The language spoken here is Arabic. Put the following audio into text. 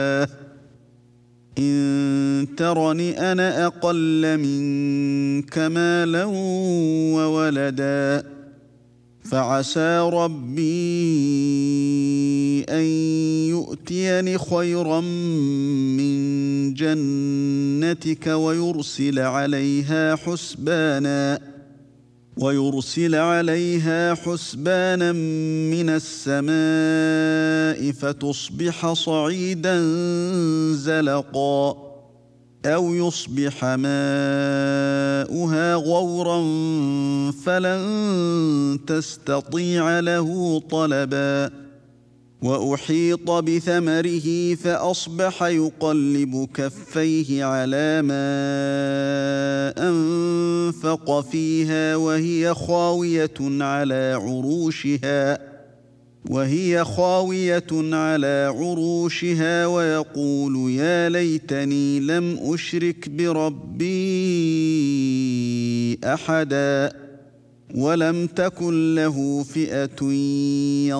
إن ترني أنا أقل منك مالا وولدا فعسى ربي أن يؤتيني خيرا من جنتك ويرسل عليها حسبانا من السماء فتصبح صعيدا زلقا أو يصبح ماؤها غورا فلن تستطيع له طلبا وأحيط بثمره فأصبح يقلب كفيه على ما أنفق فيها وهي خاوية على عروشها ويقول يا ليتني لم أشرك بربي أحدا ولم تكن له فئة